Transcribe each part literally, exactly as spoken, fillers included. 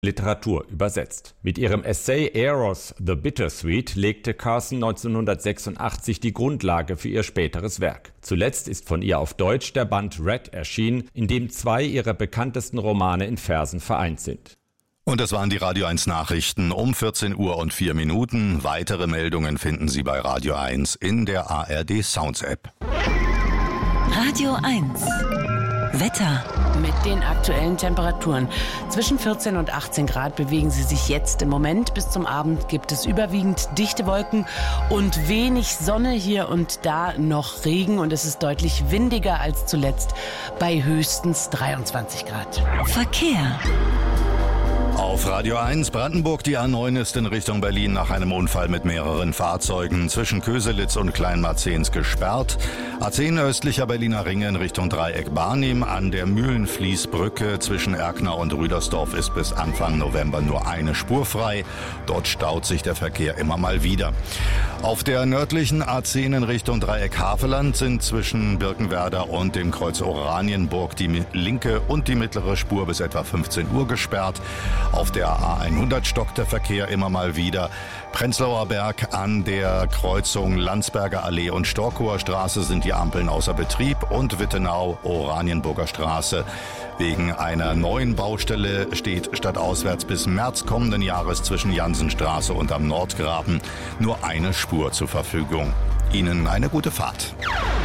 Literatur übersetzt. Mit ihrem Essay Eros the Bittersweet legte Carson neunzehnhundertsechsundachtzig die Grundlage für ihr späteres Werk. Zuletzt ist von ihr auf Deutsch der Band Red erschienen, in dem zwei ihrer bekanntesten Romane in Versen vereint sind. Und das waren die Radio eins Nachrichten um vierzehn Uhr und vier Minuten. Weitere Meldungen finden Sie bei Radio eins in der A R D Sounds App. Radio eins Wetter. Mit den aktuellen Temperaturen. Zwischen vierzehn und achtzehn Grad bewegen sie sich jetzt im Moment. Bis zum Abend gibt es überwiegend dichte Wolken und wenig Sonne, hier und da noch Regen. Und es ist deutlich windiger als zuletzt bei höchstens dreiundzwanzig Grad. Verkehr. Auf Radio eins Brandenburg, die A neun ist in Richtung Berlin nach einem Unfall mit mehreren Fahrzeugen zwischen Köselitz und Kleinmarzens gesperrt. A zehn östlicher Berliner Ringe in Richtung Dreieck Barnim. An der Mühlenfließbrücke zwischen Erkner und Rüdersdorf ist bis Anfang November nur eine Spur frei. Dort staut sich der Verkehr immer mal wieder. Auf der nördlichen A zehn in Richtung Dreieck Havelland sind zwischen Birkenwerder und dem Kreuz Oranienburg die linke und die mittlere Spur bis etwa fünfzehn Uhr gesperrt. Auf der A hundert stockt der Verkehr immer mal wieder. Prenzlauer Berg an der Kreuzung Landsberger Allee und Storkower Straße sind die Ampeln außer Betrieb und Wittenau, Oranienburger Straße. Wegen einer neuen Baustelle steht stadtauswärts bis März kommenden Jahres zwischen Jansenstraße und am Nordgraben nur eine Spur zur Verfügung. Ihnen eine gute Fahrt.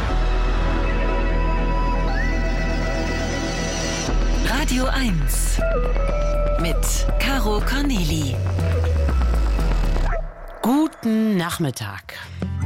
Radio eins mit Caro Corneli. Guten Nachmittag.